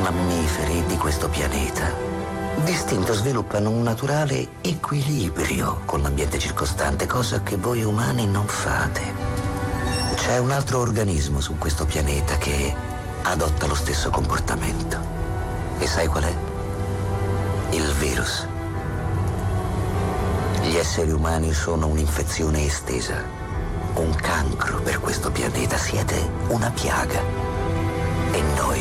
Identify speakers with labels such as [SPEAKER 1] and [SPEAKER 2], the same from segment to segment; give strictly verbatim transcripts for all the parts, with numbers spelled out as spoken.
[SPEAKER 1] mammiferi di questo pianeta, d'istinto sviluppano un naturale equilibrio con l'ambiente circostante, cosa che voi umani non fate. C'è un altro organismo su questo pianeta che adotta lo stesso comportamento. E sai qual è? Il virus. Gli esseri umani sono un'infezione estesa, un cancro per questo pianeta. Siete una piaga e noi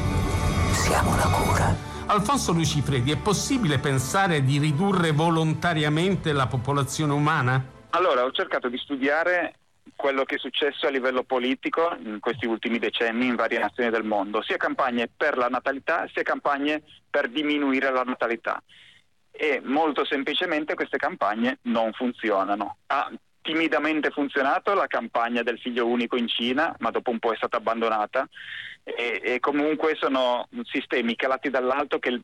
[SPEAKER 1] siamo la cura.
[SPEAKER 2] Alfonso Lucifredi, è possibile pensare di ridurre volontariamente la popolazione umana?
[SPEAKER 3] Allora, ho cercato di studiare quello che è successo a livello politico in questi ultimi decenni in varie nazioni del mondo, sia campagne per la natalità, sia campagne per diminuire la natalità. E molto semplicemente queste campagne non funzionano. Ha timidamente funzionato la campagna del figlio unico in Cina, ma dopo un po' è stata abbandonata, e, e comunque sono sistemi calati dall'alto che il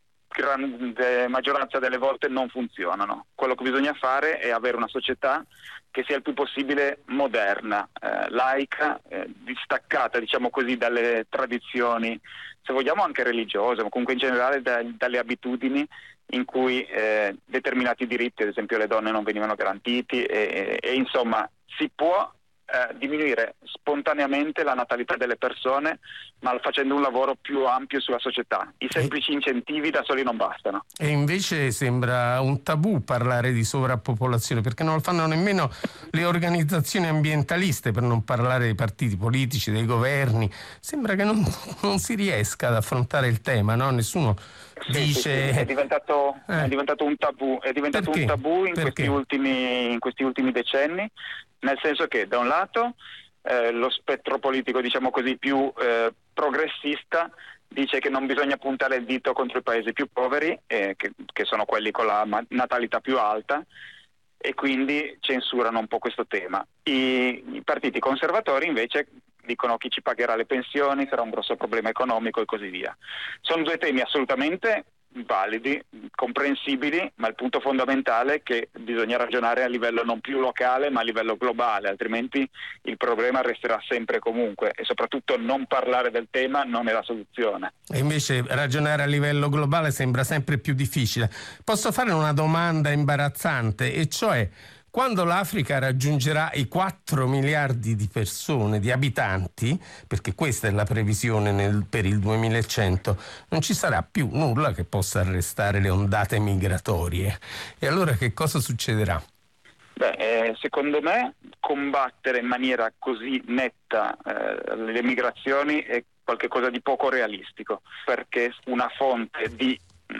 [SPEAKER 3] grande maggioranza delle volte non funzionano. Quello che bisogna fare è avere una società che sia il più possibile moderna, eh, laica, eh, distaccata, diciamo così, dalle tradizioni, se vogliamo anche religiose, ma comunque in generale da, dalle abitudini in cui eh, determinati diritti, ad esempio le donne, non venivano garantiti e, e, e insomma si può eh, diminuire spontaneamente la natalità delle persone, ma facendo un lavoro più ampio sulla società. I semplici incentivi da soli non bastano.
[SPEAKER 2] E invece sembra un tabù parlare di sovrappopolazione, perché non lo fanno nemmeno le organizzazioni ambientaliste, per non parlare dei partiti politici, dei governi. Sembra che non, non si riesca ad affrontare il tema, no? Nessuno
[SPEAKER 3] Sì,
[SPEAKER 2] dice...
[SPEAKER 3] sì, sì. È diventato,
[SPEAKER 2] eh.
[SPEAKER 3] è diventato un tabù, è diventato
[SPEAKER 2] Perché?
[SPEAKER 3] un tabù in
[SPEAKER 2] Perché?
[SPEAKER 3] questi ultimi, in questi ultimi decenni, nel senso che da un lato eh, lo spettro politico, diciamo così, più eh, progressista dice che non bisogna puntare il dito contro i paesi più poveri, eh, che, che sono quelli con la natalità più alta, e quindi censurano un po' questo tema. I, i partiti conservatori invece dicono chi ci pagherà le pensioni, sarà un grosso problema economico e così via. Sono due temi assolutamente validi, comprensibili, ma il punto fondamentale è che bisogna ragionare a livello non più locale ma a livello globale, altrimenti il problema resterà sempre e comunque, e soprattutto non parlare del tema non è la soluzione.
[SPEAKER 2] E invece ragionare a livello globale sembra sempre più difficile. Posso fare una domanda imbarazzante, e cioè: quando l'Africa raggiungerà i quattro miliardi di persone, di abitanti, perché questa è la previsione nel, per il duemilacento, non ci sarà più nulla che possa arrestare le ondate migratorie. E allora che cosa succederà?
[SPEAKER 3] Beh, eh, secondo me combattere in maniera così netta eh, le migrazioni è qualcosa di poco realistico, perché una fonte di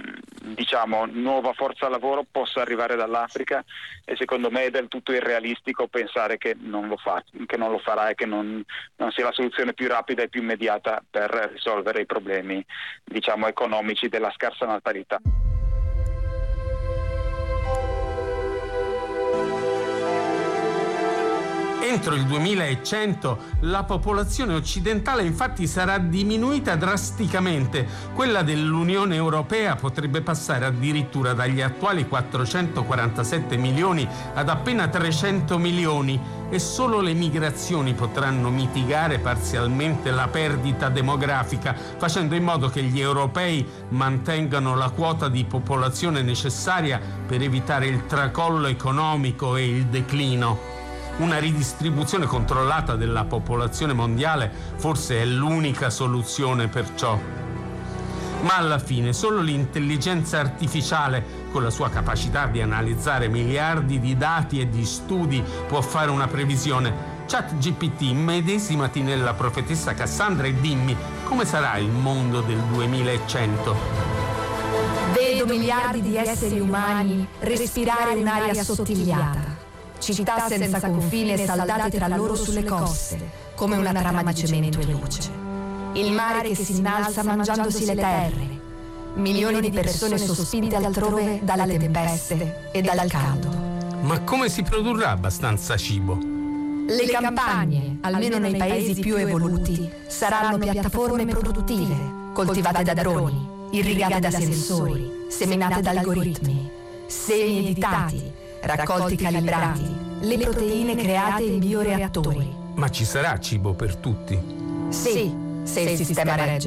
[SPEAKER 3] diciamo nuova forza lavoro possa arrivare dall'Africa, e secondo me è del tutto irrealistico pensare che non lo fa, che non lo farà e che non, non sia la soluzione più rapida e più immediata per risolvere i problemi, diciamo, economici della scarsa natalità.
[SPEAKER 2] Entro il duemilacento la popolazione occidentale infatti sarà diminuita drasticamente. Quella dell'Unione Europea potrebbe passare addirittura dagli attuali quattrocentoquarantasette milioni ad appena trecento milioni, e solo le migrazioni potranno mitigare parzialmente la perdita demografica, facendo in modo che gli europei mantengano la quota di popolazione necessaria per evitare il tracollo economico e il declino. Una ridistribuzione controllata della popolazione mondiale forse è l'unica soluzione per ciò. Ma alla fine solo l'intelligenza artificiale, con la sua capacità di analizzare miliardi di dati e di studi, può fare una previsione. ChatGPT, medesimati nella profetessa Cassandra e dimmi come sarà il mondo del duemilacento.
[SPEAKER 4] Vedo miliardi di esseri umani respirare un'aria assottigliata. Città senza confine saldate tra loro sulle coste, come una trama di cemento e luce. Il mare che si innalza mangiandosi le terre. Milioni di persone sospinte altrove dalle tempeste e dal caldo.
[SPEAKER 2] Ma come si produrrà abbastanza cibo?
[SPEAKER 4] Le campagne, almeno nei paesi più evoluti, saranno piattaforme produttive, coltivate da droni, irrigate da sensori, seminate da algoritmi, semi editati, raccolti calibrati, le proteine create in bioreattori.
[SPEAKER 2] Ma ci sarà cibo per tutti?
[SPEAKER 4] Sì, se il sistema regge.